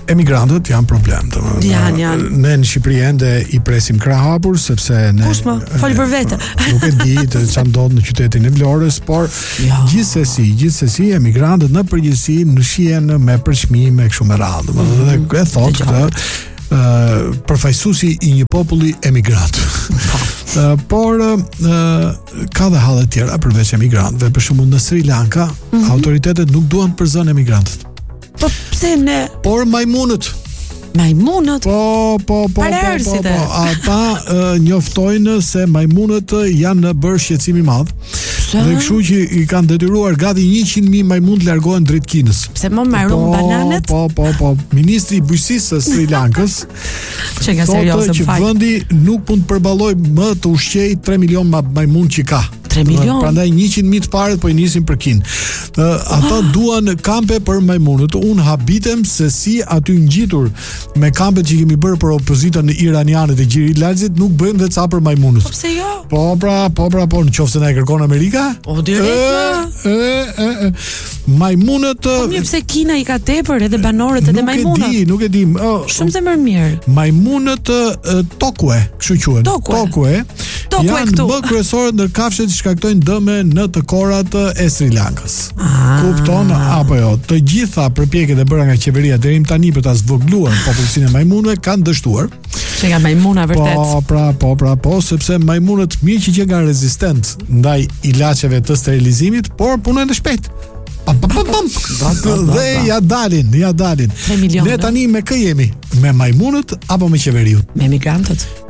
emigrantët janë problem. Janë. Ne në Shqipëri ende i presim krah hapur sepse ne Kush më fol për vete. Nuk e di të çfarë ndodh në qytetin e Vlorës, por gjithsesi emigrantët në përgjithësi në shihen me përçmime kështu me radhë. Dhe e thot këtë përfaqësuesi i një populli emigrant. Por ka dhe hallet tjera përveç emigrantëve. Për shembull në Sri Lanka, autoritetet nuk duan të përzënë emigrantët. Po pse ne? Por majmunët. Po. Ata njoftojnë se majmunët janë në bërë shqetësim i madh. Dhe kështu që i kanë detyruar gati 100.000 majmun të largohen drejt Kinës. Pse më marrën bananet? Po. Ministri i bujqësisë së Sri Lankës thotë që vendi nuk mund të përballojë më të ushqej 3 milion majmun që ka. 3 milion. Prandaj 100.000 të parët po i nisin për Kinë. Ata duan kampe për majmunët. Unë habitem se si aty ngjitur me kampet që kemi bërë për opozitën iraniane të Gjirilaxit nuk bëjmë dhe ca për majmunët. Po pse jo? Po, në qoftë se na e kërkon Amerika? O direkt. Majmunët. Po mirë, pse Kina i ka tepër edhe banorët edhe majmunët. Nuk e di. Shumë zemër mirë. Majmunët tokue, kështu quhen. Tokue. Janë më kryesorët ndër kafshët që shkaktojnë dëme në të korat e Sri Lankës. Kupton apo jo? Të gjitha përpjekjet e bëra nga qeveria deri tani për ta zvogëluar popullsinë e majmunëve kanë dështuar. Që nga majmuna vërtet. Po, sepse majmunët mirë që janë rezistent ndaj ilaçeve të sterilizimit, por punojnë të shpejt. Dhe ja dalin. 3 milionë. Ne tani me kë jemi? Me majmunët apo me qeveriut? Me emigrantët.